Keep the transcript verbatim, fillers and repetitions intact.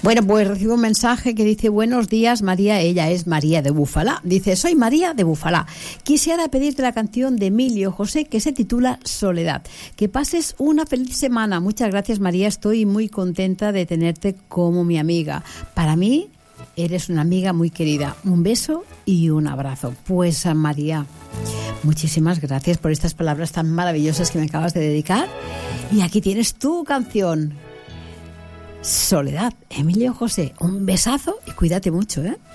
Bueno, pues recibo un mensaje que dice: buenos días, María. Ella es María de Búfala. Dice: soy María de Búfala. Quisiera pedirte la canción de Emilio José que se titula Soledad. Que pases una feliz semana. Muchas gracias, María. Estoy muy contenta de tenerte como mi amiga. Para mí eres una amiga muy querida. Un beso y un abrazo. Pues, María, muchísimas gracias por estas palabras tan maravillosas que me acabas de dedicar. Y aquí tienes tu canción, Soledad, Emilio José. Un besazo y cuídate mucho, ¿eh?